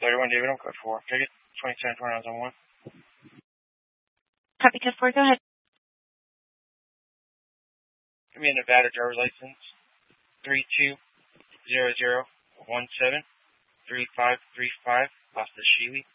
31 David on code 4. Ticket 27 29 on 1. Copy, code 4, go ahead. Give me a Nevada driver's license. 3200173535, Las Sheely.